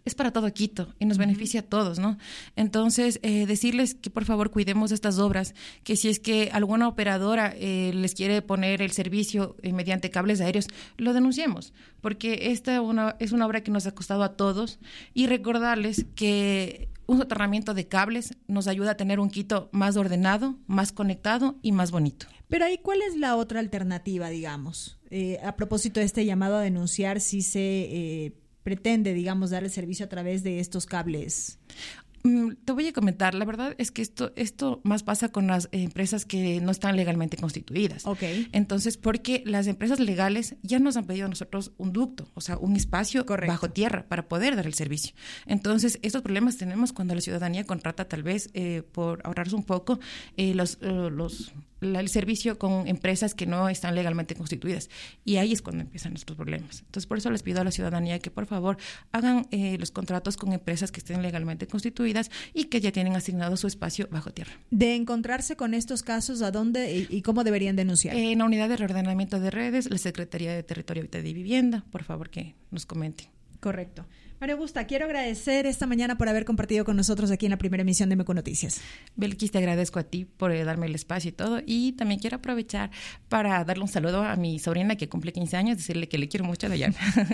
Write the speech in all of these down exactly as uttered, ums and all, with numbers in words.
es para todo Quito y nos uh-huh. beneficia a todos, ¿no? Entonces, eh, decirles que por favor cuidemos estas obras, que si es que alguna operadora eh, les quiere poner el servicio eh, mediante cables aéreos, lo denunciemos, porque esta una, es una obra que nos ha costado a todos, y recordarles que un soterramiento de cables nos ayuda a tener un Quito más ordenado, más conectado y más bonito. Pero ahí, ¿cuál es la otra alternativa, digamos? Eh, a propósito de este llamado a denunciar, si se eh, pretende, digamos, dar el servicio a través de estos cables. Te voy a comentar, la verdad es que esto esto más pasa con las empresas que no están legalmente constituidas. Okay. Entonces, porque las empresas legales ya nos han pedido a nosotros un ducto, o sea, un espacio Correcto. Bajo tierra para poder dar el servicio. Entonces, estos problemas tenemos cuando la ciudadanía contrata, tal vez, eh, por ahorrarse un poco, eh, los, eh, los la, el servicio con empresas que no están legalmente constituidas. Y ahí es cuando empiezan nuestros problemas. Entonces, por eso les pido a la ciudadanía que, por favor, hagan eh, los contratos con empresas que estén legalmente constituidas y que ya tienen asignado su espacio bajo tierra. De encontrarse con estos casos, ¿a dónde y, y cómo deberían denunciar? En la unidad de reordenamiento de redes, la Secretaría de Territorio, Hábitat y Vivienda, por favor que nos comenten. Correcto. María Augusta, quiero agradecer esta mañana por haber compartido con nosotros aquí en la primera emisión de M Q Noticias. Belkis, te agradezco a ti por eh, darme el espacio y todo, y también quiero aprovechar para darle un saludo a mi sobrina que cumple quince años, decirle que le quiero mucho a Dayana.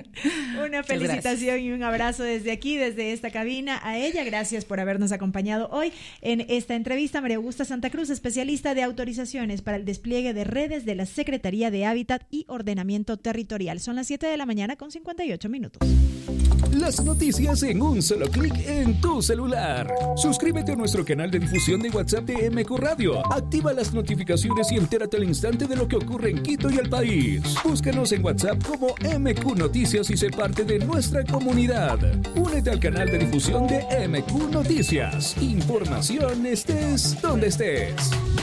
Una felicitación y un abrazo desde aquí, desde esta cabina, a ella. Gracias por habernos acompañado hoy en esta entrevista. María Augusta Santa Cruz, especialista de autorizaciones para el despliegue de redes de la Secretaría de Hábitat y Ordenamiento Territorial. Son las siete de la mañana con cincuenta y ocho minutos. Las noticias en un solo clic en tu celular. Suscríbete a nuestro canal de difusión de WhatsApp de M Q Radio. Activa las notificaciones y entérate al instante de lo que ocurre en Quito y el país. Búscanos en WhatsApp como M Q Noticias y sé parte de nuestra comunidad. Únete al canal de difusión de M Q Noticias. Información estés donde estés.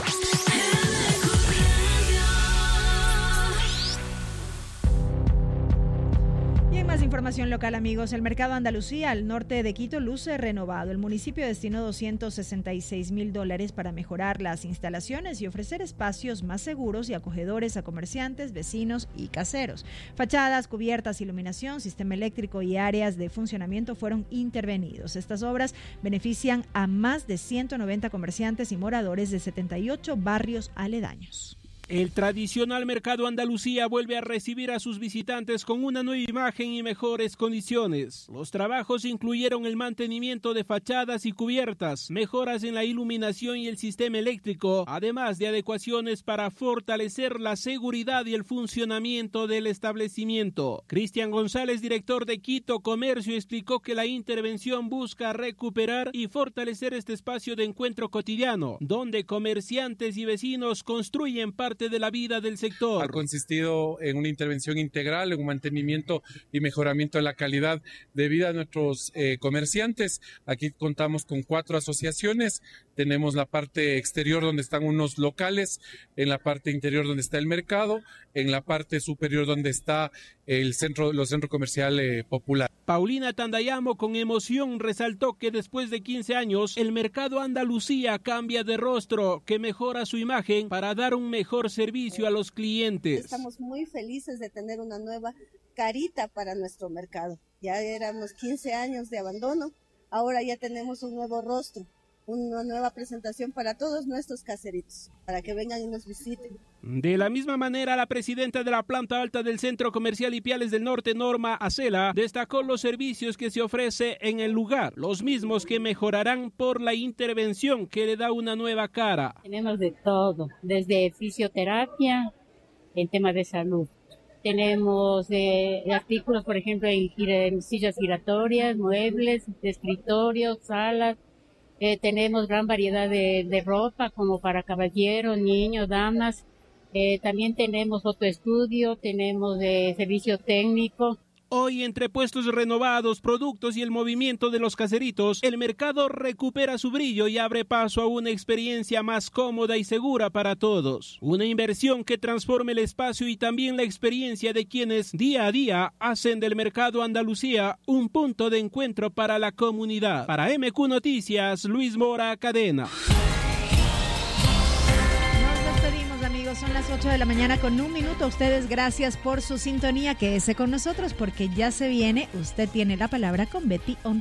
Más información local, amigos. El mercado Andalucía al norte de Quito luce renovado. El municipio destinó doscientos sesenta y seis mil dólares para mejorar las instalaciones y ofrecer espacios más seguros y acogedores a comerciantes, vecinos y caseros. Fachadas, cubiertas, iluminación, sistema eléctrico y áreas de funcionamiento fueron intervenidos. Estas obras benefician a más de ciento noventa comerciantes y moradores de setenta y ocho barrios aledaños. El tradicional mercado Andalucía vuelve a recibir a sus visitantes con una nueva imagen y mejores condiciones. Los trabajos incluyeron el mantenimiento de fachadas y cubiertas, mejoras en la iluminación y el sistema eléctrico, además de adecuaciones para fortalecer la seguridad y el funcionamiento del establecimiento. Cristian González, director de Quito Comercio, explicó que la intervención busca recuperar y fortalecer este espacio de encuentro cotidiano, donde comerciantes y vecinos construyen parte de la vida del sector. Ha consistido en una intervención integral, en un mantenimiento y mejoramiento de la calidad de vida de nuestros eh, comerciantes. Aquí contamos con cuatro asociaciones. Tenemos la parte exterior donde están unos locales, en la parte interior donde está el mercado, en la parte superior donde está el centro, los centros comerciales populares. Paulina Tandayamo con emoción resaltó que después de quince años el mercado Andalucía cambia de rostro, que mejora su imagen para dar un mejor servicio a los clientes. Estamos muy felices de tener una nueva carita para nuestro mercado. Ya éramos quince años de abandono, ahora ya tenemos un nuevo rostro, una nueva presentación para todos nuestros caseritos, para que vengan y nos visiten. De la misma manera, la presidenta de la planta alta del Centro Comercial Ipiales del Norte, Norma Acela, destacó los servicios que se ofrece en el lugar, los mismos que mejorarán por la intervención que le da una nueva cara. Tenemos de todo, desde fisioterapia, en temas de salud. Tenemos eh, artículos, por ejemplo, en, en sillas giratorias, muebles, escritorios, salas. Eh, tenemos gran variedad de, de ropa, como para caballeros, niños, damas. Eh, también tenemos autoestudio, tenemos eh, servicio técnico. Hoy, entre puestos renovados, productos y el movimiento de los caseritos, el mercado recupera su brillo y abre paso a una experiencia más cómoda y segura para todos. Una inversión que transforme el espacio y también la experiencia de quienes día a día hacen del mercado Andalucía un punto de encuentro para la comunidad. Para M Q Noticias, Luis Mora, Cadena. Son las ocho de la mañana con un minuto. A ustedes gracias por su sintonía. Quédese con nosotros porque ya se viene. Usted tiene la palabra con Betty On.